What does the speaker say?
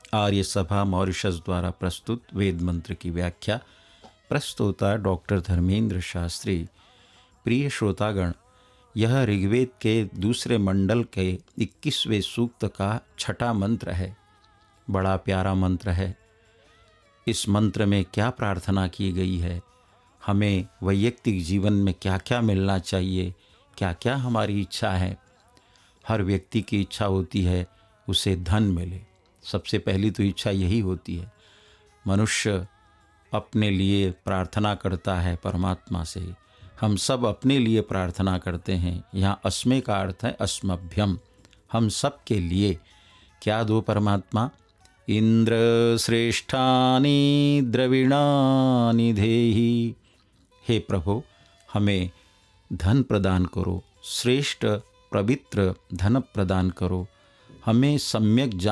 आर्य सभा मॉरिशस द्वारा प्रस्तुत वेद मंत्र की व्याख्या। प्रस्तोता डॉक्टर धर्मेंद्र शास्त्री। प्रिय श्रोतागण, यह ऋग्वेद के दूसरे मंडल के 21वें सूक्त का छठा मंत्र है। बड़ा प्यारा मंत्र है। इस मंत्र में क्या प्रार्थना की गई है, हमें वैयक्तिक जीवन में क्या क्या मिलना चाहिए, क्या क्या हमारी इच्छा है। हर व्यक्ति की इच्छा होती है उसे धन मिले। सबसे पहली तो इच्छा यही होती है। मनुष्य अपने लिए प्रार्थना करता है परमात्मा से। हम सब अपने लिए प्रार्थना करते हैं। यहाँ अस्मे का अर्थ है अस्मभ्यम, हम सब के लिए। क्या दो परमात्मा? इंद्र श्रेष्ठानि द्रविणानि देहि। हे प्रभु, हमें धन प्रदान करो, श्रेष्ठ पवित्र धन प्रदान करो। हमें सम्यक